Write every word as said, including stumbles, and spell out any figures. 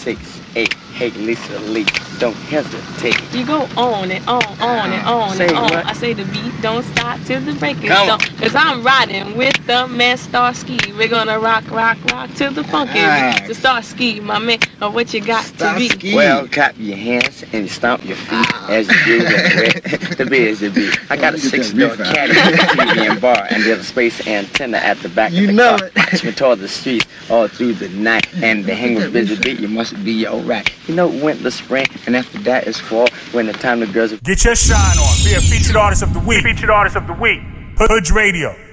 six, eight. Hey, Lisa Lee, don't hesitate. You go on and on, on and on Say and on. what? I say the beat don't stop till the break is Come on. done. Cause I'm riding with the man Starsky. We're gonna rock, rock, rock till the funky Ah. beat. So Starsky, my man, or what you got to be. Starsky. Well, clap your hands and stomp your feet as you do the The biz the beat. I got a six-door caddy, T V and bar, and there's a space antenna at the back You of the know car. it. Watch me toward the streets all through the night, and the hang with busy beat, you must be alright. You know, winter, spring, and after that is fall, when the time the girls are... Get your shine on. Be a featured artist of the week. Featured artist of the week. Hood Radio.